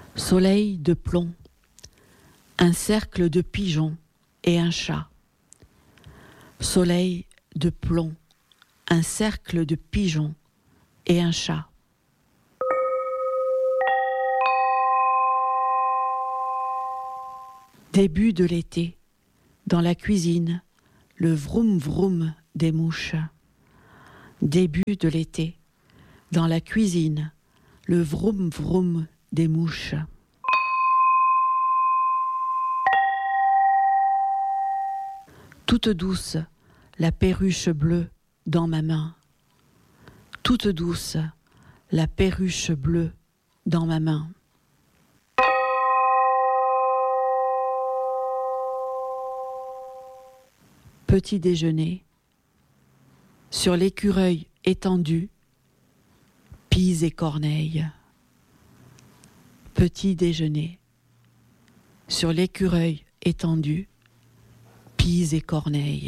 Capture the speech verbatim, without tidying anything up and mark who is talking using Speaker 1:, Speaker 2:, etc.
Speaker 1: Soleil de plomb, un cercle de pigeons et un chat. Soleil de plomb, un cercle de pigeons et un chat. Début de l'été, dans la cuisine, le vroom vroom des mouches. Début de l'été, dans la cuisine, le vroom vroom des mouches. Toute douce, la perruche bleue dans ma main. Toute douce, la perruche bleue dans ma main. Petit déjeuner, sur l'écureuil étendu, Pise et corneille. Petit déjeuner, sur l'écureuil étendu, Pise et corneille.